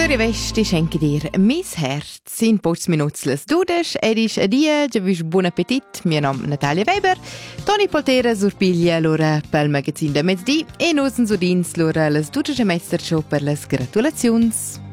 Zürich West, ich schenke dir mein Herz. In pocs minuts les dudes, edisch adie, giavisch buon appetit, mio nome Natalia Weber, Toni Poltera surpiglia l'ora pel magazin de mezzdi e nosen sudins l'ora les dudes e mester show per les gratulazions.